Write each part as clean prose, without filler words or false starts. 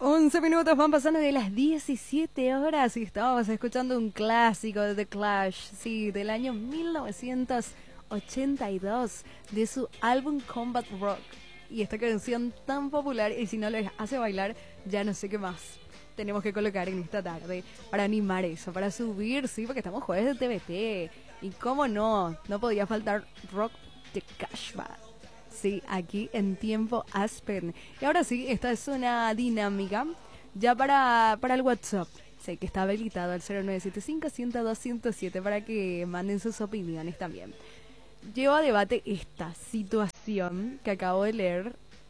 11 minutos van pasando de las 17 horas y estábamos escuchando un clásico de The Clash, sí, del año 1982, de su álbum Combat Rock. Y esta canción tan popular, y si no les hace bailar, ya no sé qué más tenemos que colocar en esta tarde para animar eso, para subir, sí, porque estamos jueves de TVT. Y cómo no, no podía faltar Rock de Cashback. Sí, aquí en Tiempo Aspen. Y ahora sí, esta es una dinámica ya para el WhatsApp. Sé que está habilitado al 0975-102-107 para que manden sus opiniones también. Llevo a debate esta situación que acabo de leer.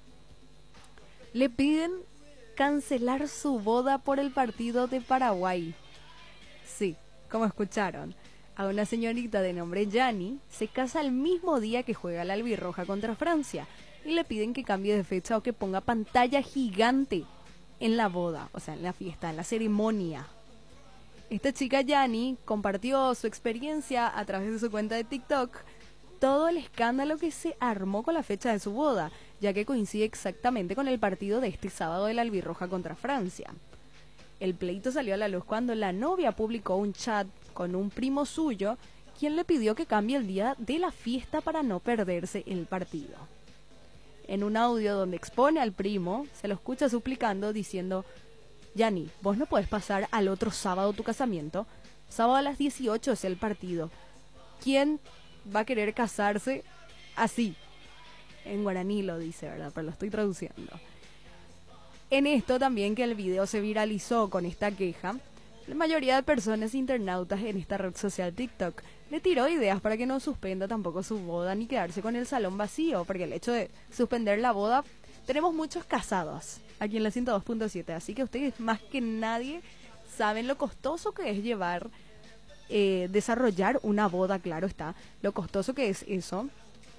Le piden cancelar su boda por el partido de Paraguay. Sí, como escucharon. A una señorita de nombre Yani se casa el mismo día que juega la albirroja contra Francia y le piden que cambie de fecha o que ponga pantalla gigante en la boda, o sea, en la fiesta, en la ceremonia. Esta chica Yani compartió su experiencia a través de su cuenta de TikTok, todo el escándalo que se armó con la fecha de su boda, ya que coincide exactamente con el partido de este sábado de la albirroja contra Francia. El pleito salió a la luz cuando la novia publicó un chat con un primo suyo, quien le pidió que cambie el día de la fiesta para no perderse el partido. En un audio donde expone al primo, se lo escucha suplicando diciendo: Yani, vos no podés pasar al otro sábado tu casamiento. Sábado a las 18 es el partido. ¿Quién va a querer casarse así? En guaraní lo dice, ¿verdad? Pero lo estoy traduciendo. En esto también que el video se viralizó con esta queja, la mayoría de personas internautas en esta red social TikTok le tiró ideas para que no suspenda tampoco su boda ni quedarse con el salón vacío, porque el hecho de suspender la boda, tenemos muchos casados aquí en la 102.7, así que ustedes más que nadie saben lo costoso que es llevar, desarrollar una boda, claro está, lo costoso que es eso.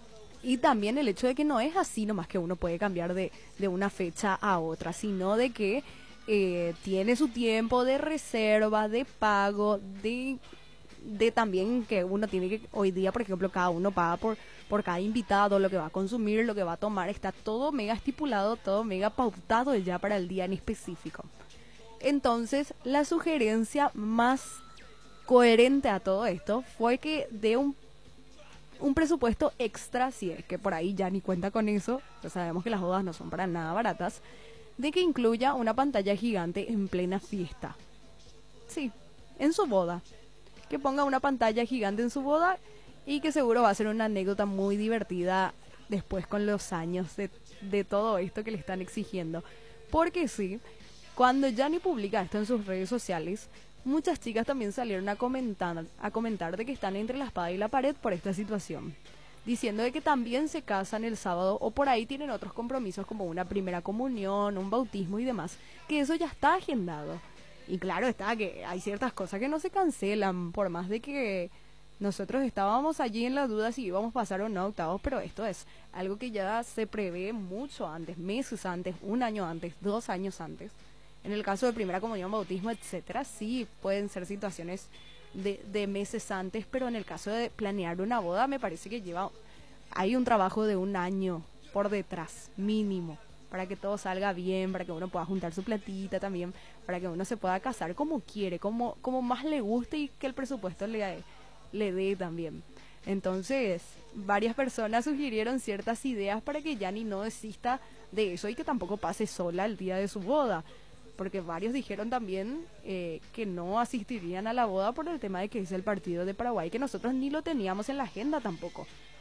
Y también el hecho de que no es así nomás que uno puede cambiar de una fecha a otra, sino de que tiene su tiempo de reserva, de pago, de también que uno tiene que, hoy día por ejemplo, cada uno paga por cada invitado, lo que va a consumir, lo que va a tomar, está todo mega estipulado, todo mega pautado ya para el día en específico. Entonces, la sugerencia más coherente a todo esto fue que dé un presupuesto extra, si es que por ahí ya ni cuenta con eso, pues sabemos que las bodas no son para nada baratas, de que incluya una pantalla gigante en plena fiesta. Sí, en su boda. Que ponga una pantalla gigante en su boda y que seguro va a ser una anécdota muy divertida después con los años de todo esto que le están exigiendo. Porque sí, cuando Yani publica esto en sus redes sociales, muchas chicas también salieron a comentar de que están entre la espada y la pared por esta situación, diciendo de que también se casan el sábado o por ahí tienen otros compromisos como una primera comunión, un bautismo y demás, que eso ya está agendado. Y claro está que hay ciertas cosas que no se cancelan, por más de que nosotros estábamos allí en la duda si íbamos a pasar o no octavos, pero esto es algo que ya se prevé mucho antes, meses antes, un año antes, 2 años antes. En el caso de primera comunión, bautismo, etcétera, sí pueden ser situaciones de meses antes, pero en el caso de planear una boda me parece que hay un trabajo de un año por detrás, mínimo, para que todo salga bien, para que uno pueda juntar su platita también, para que uno se pueda casar como quiere, como más le guste y que el presupuesto le dé también. Entonces, varias personas sugirieron ciertas ideas para que Yani no desista de eso y que tampoco pase sola el día de su boda. Porque varios dijeron también que no asistirían a la boda por el tema de que es el partido de Paraguay, que nosotros ni lo teníamos en la agenda tampoco,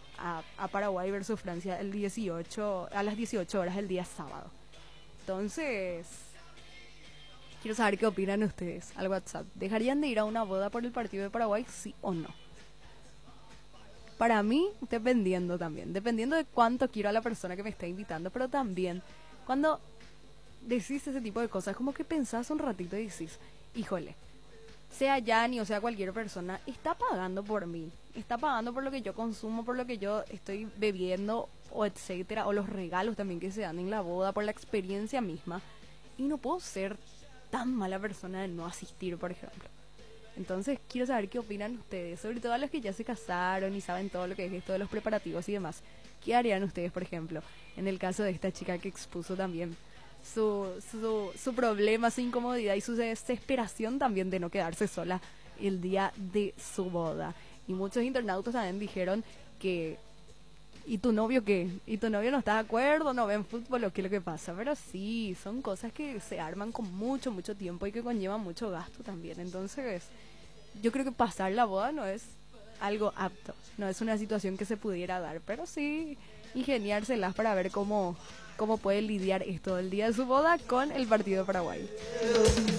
a Paraguay versus Francia el 18, a las 18 horas el día sábado. Entonces, quiero saber qué opinan ustedes al WhatsApp. ¿Dejarían de ir a una boda por el partido de Paraguay, sí o no? Para mí, dependiendo de cuánto quiero a la persona que me está invitando, pero también cuando decís ese tipo de cosas, como que pensás un ratito y decís, híjole, sea Yani o sea cualquier persona, está pagando por mí, está pagando por lo que yo consumo, por lo que yo estoy bebiendo, o etcétera, o los regalos también que se dan en la boda, por la experiencia misma, y no puedo ser tan mala persona de no asistir, por ejemplo. Entonces quiero saber qué opinan ustedes, sobre todo a los que ya se casaron y saben todo lo que es esto de los preparativos y demás. ¿Qué harían ustedes, por ejemplo, en el caso de esta chica que expuso también su problema, su incomodidad y su desesperación también de no quedarse sola el día de su boda. Y muchos internautas también dijeron que ¿y tu novio qué? ¿Y tu novio no está de acuerdo? ¿No ven fútbol o qué es lo que pasa? Pero sí, son cosas que se arman con mucho, mucho tiempo y que conllevan mucho gasto también. Entonces, yo creo que pasar la boda no es algo apto, no es una situación que se pudiera dar, pero sí ingeniárselas para ver cómo puede lidiar esto del día de su boda con el partido de Paraguay.